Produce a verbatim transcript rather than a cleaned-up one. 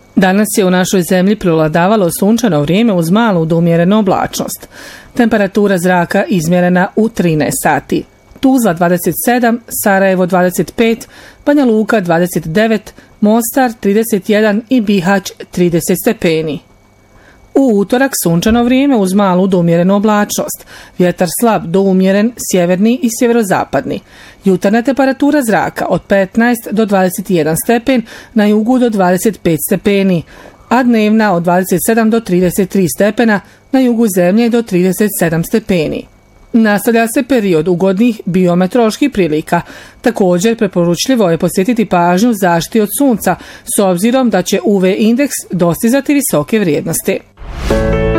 Danas je u našoj zemlji prevladavalo sunčano vrijeme uz malu do umjerenu oblačnost. Temperatura zraka izmjerena u trinaest sati. Tuzla dvadeset sedam, Sarajevo dvadeset pet, Banja Luka dvadeset devet, Mostar trideset jedan i Bihać trideset stepeni. U utorak sunčano vrijeme uz malu do umjerenu oblačnost. Vjetar slab do umjeren sjeverni i sjeverozapadni. Jutarnja temperatura zraka od petnaest do dvadeset jedan stepen, na jugu do dvadeset pet stepeni, a dnevna od dvadeset sedam do trideset tri stepena, na jugu zemlje do trideset sedam stepeni. Nastavlja se period ugodnih biometeoroloških prilika. Također preporučljivo je posjetiti pažnju zaštiti od sunca s obzirom da će U V indeks dostizati visoke vrijednosti.